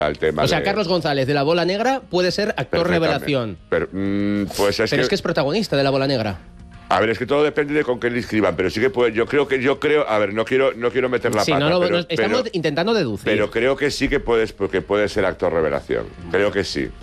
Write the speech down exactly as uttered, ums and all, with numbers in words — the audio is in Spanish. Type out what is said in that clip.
al tema O sea, de... Carlos González de La Bola Negra puede ser actor revelación. Pero, mm, pues es, pero que... es que es protagonista de La Bola Negra. A ver, es que todo depende de con qué le inscriban, pero sí que puede, yo creo que, yo creo, a ver, no quiero, no quiero meter la Sí, pata, no, no, pero, no, estamos pero, intentando deducir. pero creo que sí que puedes, porque puede ser actor revelación, creo que sí.